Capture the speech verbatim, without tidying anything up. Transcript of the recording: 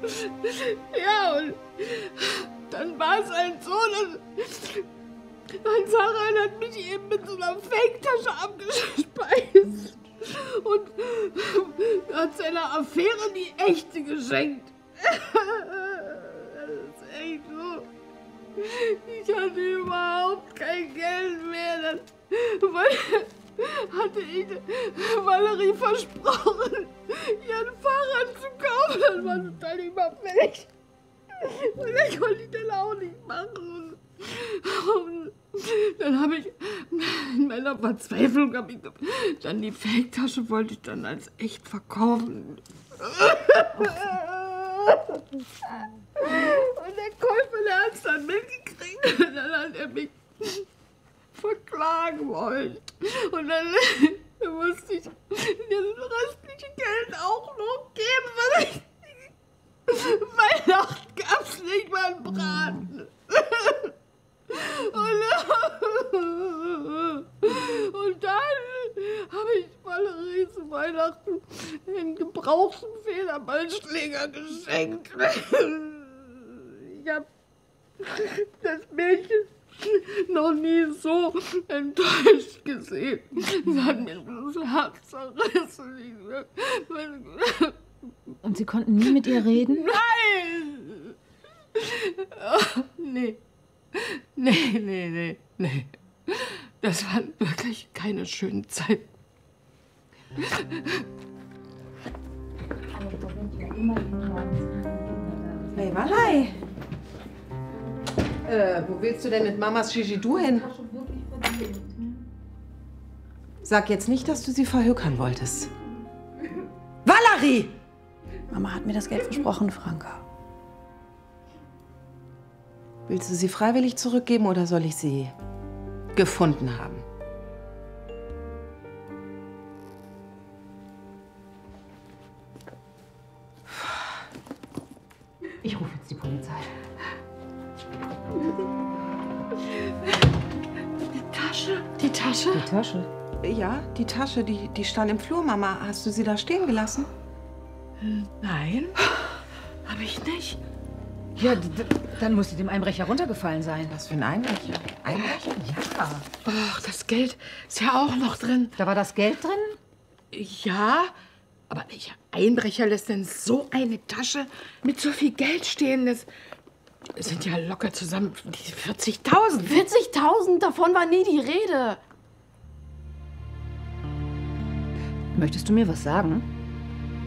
Ja, und dann war es halt so, dass mein Sarah hat mich eben mit so einer Fake-Tasche abgespeist und hat seiner Affäre die echte geschenkt. Das ist echt so. Ich hatte überhaupt kein Geld mehr. Dann hatte ich Valerie versprochen, ihren Fahrrad zu kaufen. Das war total überfällig. Und das konnte ich dann auch nicht machen. Und dann habe ich in meiner Verzweiflung habe ich dann die Fake-Tasche wollte ich dann als echt verkaufen. Und der Käufer, der hat es dann mitgekriegt und dann hat er mich verklagen wollen. Und dann musste ich das restliche Geld auch noch geben, weil ich Weihnachten gab es nicht mal einen Braten. Und, und dann habe ich Valerie zu Weihnachten einen gebrauchten Federballschläger geschenkt. Ich habe das Mädchen noch nie so enttäuscht gesehen. Sie hat mir das Herz zerrissen. Und Sie konnten nie mit ihr reden? Nein! Oh, nee. Nee, nee, nee, nee. Das waren wirklich keine schönen Zeiten. Hey, Walai. Äh, wo willst du denn mit Mamas Shishidou hin? Sag jetzt nicht, dass du sie verhökern wolltest. Valerie! Mama hat mir das Geld versprochen, Franka. Willst du sie freiwillig zurückgeben oder soll ich sie gefunden haben? Ich rufe jetzt die Polizei. Die Tasche? Die Tasche? Die Tasche? Ja, die Tasche, die, die stand im Flur, Mama. Hast du sie da stehen gelassen? Nein, habe ich nicht. Ja, dann muss sie dem Einbrecher runtergefallen sein. Was für ein Einbrecher? Einbrecher? Ja. Och, das Geld ist ja auch noch drin. Da war das Geld drin? Ja, aber welcher Einbrecher lässt denn so eine Tasche mit so viel Geld stehen? Das sind ja locker zusammen vierzigtausend. vierzigtausend? Davon war nie die Rede. Möchtest du mir was sagen?